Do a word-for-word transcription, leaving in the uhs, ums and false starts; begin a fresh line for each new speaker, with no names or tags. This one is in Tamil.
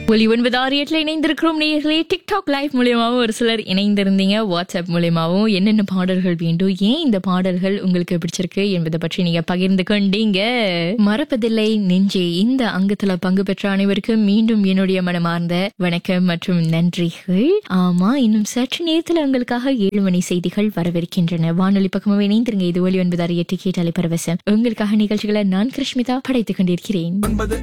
ஒலி ஒன்பது ஆறு எட்டுல இணைந்திருக்கிறோம் நேயர்களே. டிக்டாக் லைவ் மூலியமாவும் ஒரு சிலர் இணைந்திருந்தீங்க. வாட்ஸ்அப் மூலியமாவும் என்னென்ன பாடல்கள் வேண்டும், ஏன் இந்த பாடல்கள் உங்களுக்கு பிடிச்சிருக்கு என்பதை பற்றி நீங்க பகிர்ந்து கொண்டீங்க. மறப்பதில்லை நெஞ்சே இந்த அங்கத்துல பங்கு பெற்ற அனைவருக்கும் மீண்டும் என்னுடைய மனமார்ந்த வணக்கம் மற்றும் நன்றிகள். ஆமா, இன்னும் சற்று நேரத்துல உங்களுக்காக ஏழு மணி செய்திகள் வரவிருக்கின்றன. வானொலி பக்கமாக இணைந்திருங்க. இது ஒலி ஒன்பது ஆறு எட்டு கேட்டாலே பரவசம். உங்களுக்காக நிகழ்ச்சிகளை நான் கிருஷ்மிதா படைத்துக் கொண்டிருக்கிறேன்.